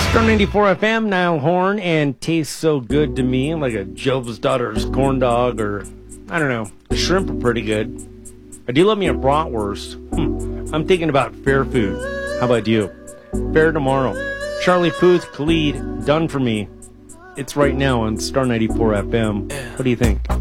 Star 94 FM, Niall Horn, and tastes so good to me, like a Job's Daughter's corn dog, or, I don't know, the shrimp are pretty good. I do love me a bratwurst. I'm thinking about fair food. How about you? Fair tomorrow. Charlie Puth, Khalid, Done For Me. It's right now on Star 94 FM. What do you think?